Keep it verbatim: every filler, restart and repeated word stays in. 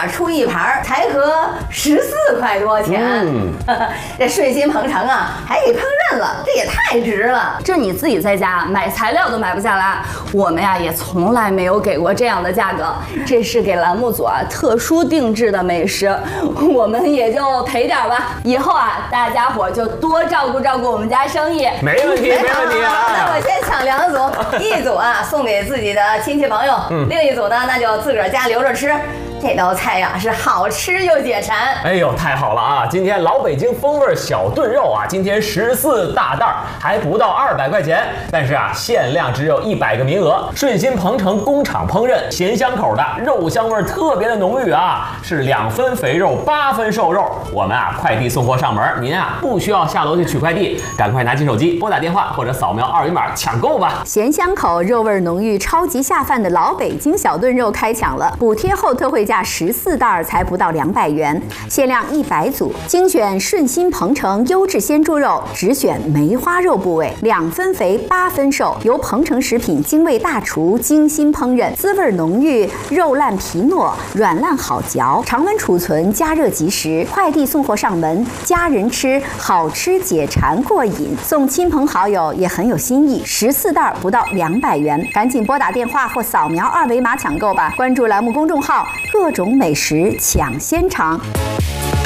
啊出一盘才合十四块多钱。嗯，这顺心鹏程啊还给烹饪了，这也太值了。 这你自己在家买材料都买不下来，我们呀也从来没有给过这样的价格。这是给栏目组啊特殊定制的美食，我们也就赔点吧。以后啊大家伙就多照顾照顾我们家生意。 没问题，没问题啊！ 那我先抢两组，一组啊送给自己的亲戚朋友，嗯、另一组呢那就自个儿家留着吃。这道菜呀、啊、是好吃又解馋。 哎呦，太好了啊！今天老北京风味小炖肉啊，今天十四大袋，还不到二百块钱，但是啊，限量只有一百个名额。顺心鹏程工厂烹饪，咸香口的，肉香味特别的浓郁啊，是两分肥肉，八分瘦肉。我们啊，快递送货上门，您啊不需要下楼去取快递，赶快拿起手机拨打电话或者扫描二维码抢购吧。 咸香口、肉味浓郁、超级下饭的老北京小炖肉开抢了，补贴后特惠价。价十四袋才不到两百元，限量一百组，精选顺心鹏程优质鲜猪肉，只选梅花肉部位，两分肥八分瘦，由鹏程食品精卫大厨精心烹饪，滋味浓郁，肉烂皮糯，软烂好嚼，常温储存，加热即食，快递送货上门，家人吃好吃解馋过瘾，送亲朋好友也很有新意。十四袋不到两百元，赶紧拨打电话或扫描二维码抢购吧！关注栏目公众号。各种美食抢先尝。